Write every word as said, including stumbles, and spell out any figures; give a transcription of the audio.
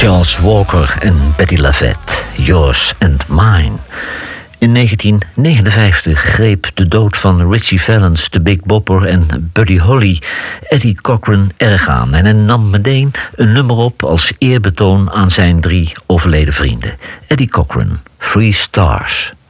Charles Walker en Betty Lavette, Yours and Mine. In negentien negenenvijftig greep de dood van Ritchie Valens, de Big Bopper en Buddy Holly Eddie Cochran erg aan en hij nam meteen een nummer op als eerbetoon aan zijn drie overleden vrienden. Eddie Cochran, Three Stars.